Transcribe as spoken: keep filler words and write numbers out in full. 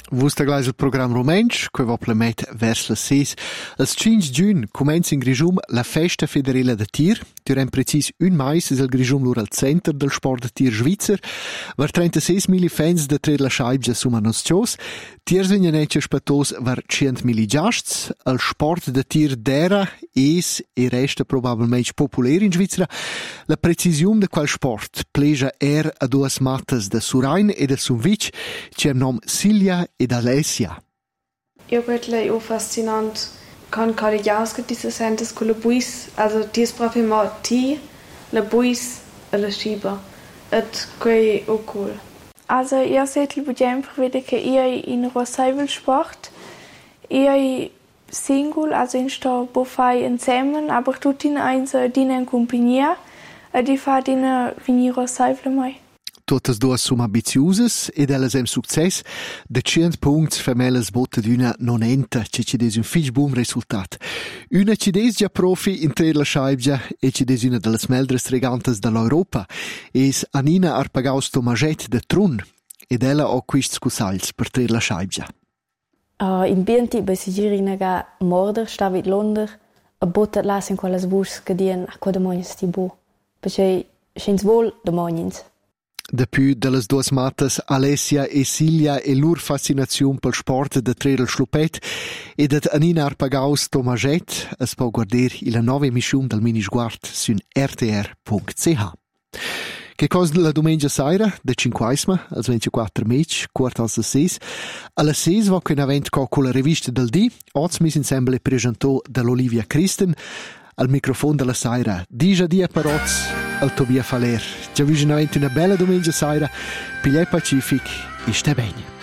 Vusta glais il program romensch, que va plemet vers le seis. Il cinque giugn comenza in Grigium la festa federale de tir. Durant precis un mais is il Grigium lur al center del sport de tir svizzer. Var trentasei mili fans de tre la scheibja suma nos cios. Tiers in janetja spatos var cent mili giasts. Il sport de tir d'era es e resta probabilmente populär in Svizzera. La precisium de qual sport pleja er a duas matas de Surain e de Sunvic, c'è nom Silja ed Alessia. Io credo che è fascinante con cada jausca di se sentes con la buis, also die ist proprio mal ti, la buis e la schiba. Et quei è cool. Also io sento sempre wieder che io in Rosseivel Sport, io single, also in sto buffai insieme, aber tutti in eins din in compagnia, e di fa din vini Rosseivel mai. Totes duas sum ambiziuses ed elles hem success. De cent punts femeles botta d'una nonenta, ce ci des un fich bum resultat. Una ci des già profi in tre la scheibja e ci des una delle meldres tregantes dall'Europa. Es Anina Arpagaus Tomaget de Trun ed ella ho quists cusals per tre la scheibja. Uh, in bienti besigirina ga morder stavit londer a botta las in quelles vus che dien a quade mognes ti bu. Perché schins vol de mognes. Depus delle duas matas Alessia e Silja e lur fascinazione pel sport de trer il schlupet e de Anina Arpagaus Tomaget es può guarder la nova emissione del mini sguard su r t r punto c h. Che cosa la domenica sera, de cinquaisma, al ventiquattro maig, quart als seis, alla seis va che un evento con la rivista del D, oggi mi insieme presentò dall'Olivia Christen, al microfono della sera, Dija dia paroz, al Tobia Faler. Già vi una bella domenica sera, pigliai Pacific e stai bene.